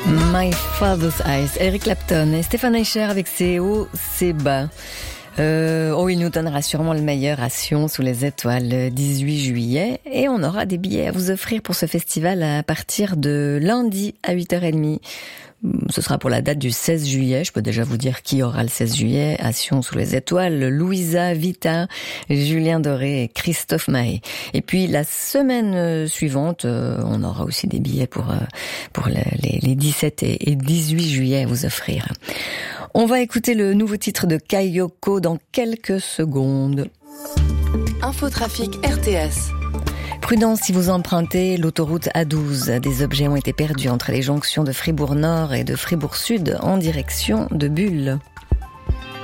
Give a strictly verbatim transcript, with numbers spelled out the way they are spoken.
My Father's Eyes, Eric Clapton et Stéphane Eicher avec ses hauts, ses bas. Euh, oh, il nous donnera sûrement le meilleur à Sion sous les étoiles le dix-huit juillet et on aura des billets à vous offrir pour ce festival à partir de lundi à huit heures trente. Ce sera pour la date du seize juillet. Je peux déjà vous dire qui aura le seize juillet à Sion sous les étoiles. Louisa Vita, Julien Doré et Christophe Mahé. Et puis la semaine suivante, on aura aussi des billets pour pour les, les dix-sept et dix-huit juillet à vous offrir. On va écouter le nouveau titre de Kayoko dans quelques secondes. Infotrafic R T S. Prudence si vous empruntez l'autoroute A douze. Des objets ont été perdus entre les jonctions de Fribourg-Nord et de Fribourg-Sud en direction de Bulle.